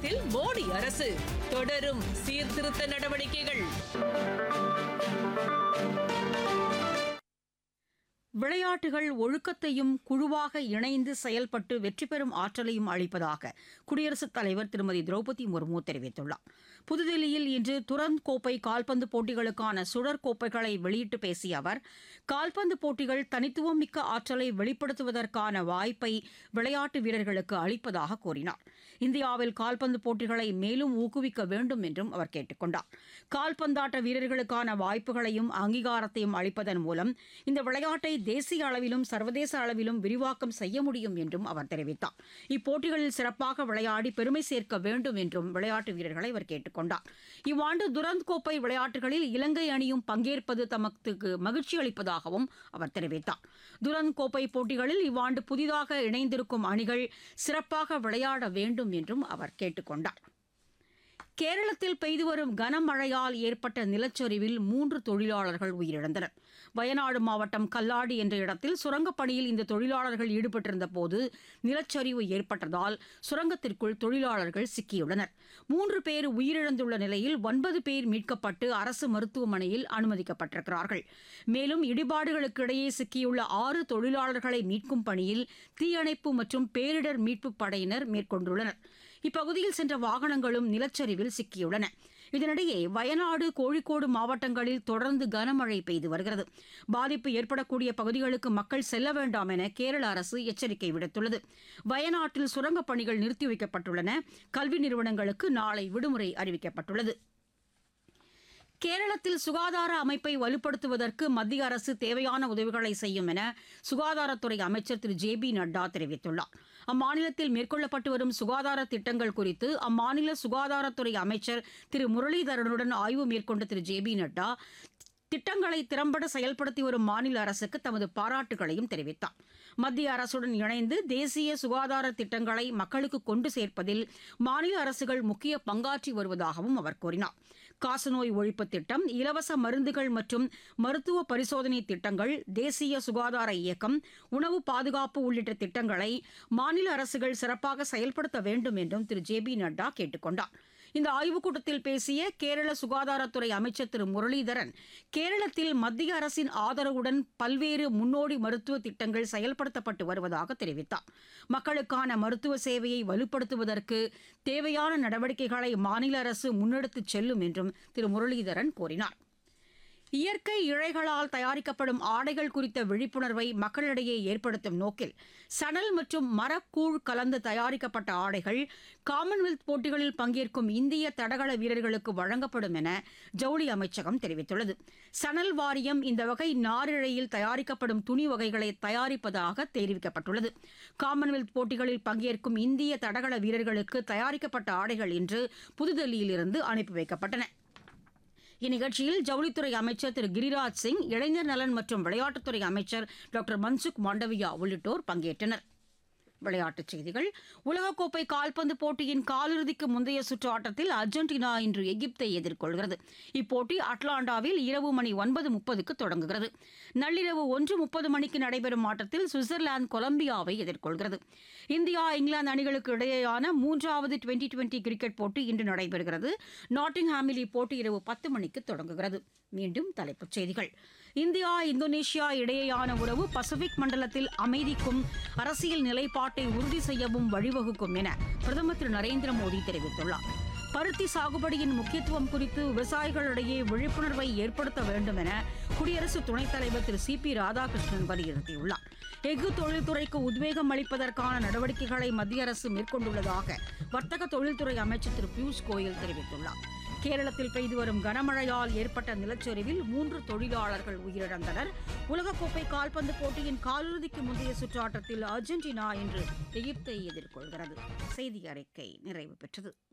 தமிழகத்தில் மோடி அரசு தொடரும் சீர்திருத்த நடவடிக்கைகள். விளையாட்டுகள் ஒழுக்கத்தையும் குழுவாக இணைந்து செயல்பட்டு வெற்றி பெறும் ஆற்றலையும் அளிப்பதாக குடியரசுத் தலைவர் திருமதி திரௌபதி முர்மு தெரிவித்துள்ளார். புதுதில்லியில் இன்று துரந்த் கோப்பை கால்பந்து போட்டிகளுக்கான சுழற் கோப்பைகளை வெளியிட்டு பேசிய அவர், கால்பந்து போட்டிகள் தனித்துவம் மிக்க ஆற்றலை வெளிப்படுத்துவதற்கான வாய்ப்பை விளையாட்டு வீரர்களுக்கு அளிப்பதாக கூறினார். இந்தியாவில் கால்பந்து போட்டிகளை மேலும் ஊக்குவிக்க வேண்டும் என்றும் அவர் கேட்டுக் கொண்டார். கால்பந்தாட்ட வீரர்களுக்கான வாய்ப்புகளையும் அங்கீகாரத்தையும் அளிப்பதன் மூலம் இந்த விளையாட்டை தேசிய அளவிலும் சர்வதேச அளவிலும் விரிவாக்கம் செய்ய முடியும் என்றும் அவர் தெரிவித்தார். இப்போட்டிகளில் சிறப்பாக விளையாடி பெருமை சேர்க்க வேண்டும் என்றும் விளையாட்டு வீரர்களை அவர் கேட்டுக் கொண்டார். இவ்வாண்டு துரந்த் கோப்பை விளையாட்டுகளில் இலங்கை அணியும் பங்கேற்பது தமக்கு மகிழ்ச்சி அளிப்பதாகவும் அவர் தெரிவித்தார். துரந்த் கோப்பை போட்டிகளில் இவ்வாண்டு புதிதாக இணைந்திருக்கும் அணிகள் சிறப்பாக விளையாட வேண்டும் என்றும் அவர் கேட்டுக் கொண்டார். கேரளத்தில் பெய்து வரும் கனமழையால் ஏற்பட்ட நிலச்சரிவில் 3 தொழிலாளர்கள் உயிரிழந்தனர். வயநாடு மாவட்டம் கல்லாடி என்ற இடத்தில் சுரங்கப் பணியில் இந்த தொழிலாளர்கள் ஈடுபட்டிருந்த போது நிலச்சரிவு ஏற்பட்டதால் சுரங்கத்திற்குள் தொழிலாளர்கள் சிக்கியுள்ளனர். 3 பேர் உயிரிழந்துள்ள நிலையில் 9 பேர் மீட்கப்பட்டு அரசு மருத்துவமனையில் அனுமதிக்கப்பட்டிருக்கிறார்கள். மேலும் இடிபாடுகளுக்கு இடையே சிக்கியுள்ள 6 தொழிலாளர்களை மீட்கும் பணியில் தீயணைப்பு மற்றும் பேரிடர் மீட்புப் படையினர் மேற்கொண்டுள்ளனர். இப்பகுதியில் சென்ற வாகனங்களும் நிலச்சரிவில் சிக்கியுள்ளன. இதனிடையே வயநாடு, கோழிக்கோடு மாவட்டங்களில் தொடர்ந்து கனமழை பெய்து வருகிறது. பாதிப்பு ஏற்படக்கூடிய பகுதிகளுக்கு மக்கள் செல்ல வேண்டாம் என கேரள அரசு எச்சரிக்கை விடுத்துள்ளது. வயநாட்டில் சுரங்கப் பணிகள் நிறுத்தி வைக்கப்பட்டுள்ளன. கல்வி நிறுவனங்களுக்கு நாளை விடுமுறை அறிவிக்கப்பட்டுள்ளது. கேரளத்தில் சுகாதார அமைப்பை வலுப்படுத்துவதற்கு மத்திய அரசு தேவையான உதவிகளை செய்யும் என சுகாதாரத்துறை அமைச்சர் திரு ஜே பி நட்டா தெரிவித்துள்ளார். அம்மாநிலத்தில் மேற்கொள்ளப்பட்டு வரும் சுகாதார திட்டங்கள் குறித்து அம்மாநில சுகாதாரத்துறை அமைச்சர் திரு முரளிதரனுடன் ஆய்வு மேற்கொண்ட திரு ஜே பி நட்டா திட்டங்களை திறம்பட செயல்படுத்தி வரும் மாநில அரசுக்கு தமது பாராட்டுகளையும் தெரிவித்தார். மத்திய அரசுடன் இணைந்து தேசிய சுகாதார திட்டங்களை மக்களுக்கு கொண்டு சேர்ப்பதில் மாநில அரசுகள் முக்கிய பங்காற்றி வருவதாகவும் அவர் கூறினார். காசநோய் ஒழிப்பு திட்டம், இலவச மருந்துகள் மற்றும் மருத்துவ பரிசோதனை திட்டங்கள், தேசிய சுகாதார இயக்கம், உணவு பாதுகாப்பு உள்ளிட்ட திட்டங்களை மாநில அரசுகள் சிறப்பாக செயல்படுத்த வேண்டும் என்றும் திரு ஜே பி நட்டா கேட்டுக் கொண்டார். இந்த ஆய்வுக் கூட்டத்தில் பேசிய கேரள சுகாதாரத்துறை அமைச்சர் திரு முரளிதரன், கேரளத்தில் மத்திய அரசின் ஆதரவுடன் பல்வேறு முன்னோடி மருத்துவ திட்டங்கள் செயல்படுத்தப்பட்டு வருவதாக தெரிவித்தார். மக்களுக்கான மருத்துவ சேவையை வலுப்படுத்துவதற்கு தேவையான நடவடிக்கைகளை மாநில அரசு முன்னெடுத்துச் செல்லும் என்றும் திரு முரளிதரன் கூறினார். இயற்கை இழைகளால் தயாரிக்கப்படும் ஆடைகள் குறித்த விழிப்புணர்வை மக்களிடையே ஏற்படுத்தும் நோக்கில் சணல் மற்றும் மரக்கூழ் கலந்து தயாரிக்கப்பட்ட ஆடைகள் காமன்வெல்த் போட்டிகளில் பங்கேற்கும் இந்திய தடகள வீரர்களுக்கு வழங்கப்படும் என ஜவுளி அமைச்சகம் தெரிவித்துள்ளது. சணல் வாரியம் இந்த வகை நாரிழையில் தயாரிக்கப்படும் துணி வகைகளை தயாரிப்பதாக தெரிவிக்கப்பட்டுள்ளது. காமன்வெல்த் போட்டிகளில் பங்கேற்கும் இந்திய தடகள வீரர்களுக்கு தயாரிக்கப்பட்ட ஆடைகள் இன்று புதுதில்லியிலிருந்து அனுப்பி வைக்கப்பட்டன. இந்நிகழ்ச்சியில் ஜவுளித்துறை அமைச்சர் திரு கிரிராஜ் சிங், இளைஞர் நலன் மற்றும் விளையாட்டுத்துறை அமைச்சர் டாக்டர் மன்சுக் மாண்டவியா உள்ளிட்டோர் பங்கேற்றனர். விளையாட்டுச் செய்திகள். உலகக்கோப்பை கால்பந்து போட்டியின் காலிறுதிக்கு முந்தைய சுற்று ஆட்டத்தில் அர்ஜென்டினா இன்று எகிப்தை எதிர்கொள்கிறது. இப்போட்டி அட்லாண்டாவில் இரவு மணி 9:30க்கு தொடங்குகிறது. நள்ளிரவு 1:30 மணிக்கு நடைபெறும் ஆட்டத்தில் சுவிட்சர்லாந்து கொலம்பியாவை எதிர்கொள்கிறது. இந்தியா, இங்கிலாந்து அணிகளுக்கு இடையேயான 3வது டுவெண்டி கிரிக்கெட் போட்டி இன்று நடைபெறுகிறது. நாட்டிங்ஹாமில் இப்போட்டி இரவு 10 மணிக்கு தொடங்குகிறது. மீண்டும் தலைப்புச் செய்திகள். இந்தியா, இந்தோனேஷியா இடையேயான உறவு பசிபிக் மண்டலத்தில் அமைதிக்கும் அரசியல் நிலைப்பாட்டை உறுதி செய்யவும் வழிவகுக்கும் என பிரதமர் திரு நரேந்திர மோடி தெரிவித்துள்ளார். பருத்தி சாகுபடியின் முக்கியத்துவம் குறித்து விவசாயிகளிடையே விழிப்புணர்வை ஏற்படுத்த வேண்டும் என குடியரசு துணைத் தலைவர் திரு சி.பி. ராதாகிருஷ்ணன் வலியுறுத்தியுள்ளார். எஃகு தொழில்துறைக்கு உத்வேகம் அளிப்பதற்கான நடவடிக்கைகளை மத்திய அரசு மேற்கொண்டுள்ளதாக வர்த்தக தொழில்துறை அமைச்சர் திரு பியூஷ் கோயல் தெரிவித்துள்ளார். கேரளத்தில் பெய்து வரும் கனமழையால் ஏற்பட்ட நிலச்சரிவில் 3 தொழிலாளர்கள் உயிரிழந்தனர். உலகக்கோப்பை கால்பந்து போட்டியின் காலிறுதிக்கு முந்தைய சுற்று ஆட்டத்தில் அர்ஜென்டினா இன்று எகிப்தை எதிர்கொள்கிறது. செய்தி அறிக்கை நிறைவு பெற்றது.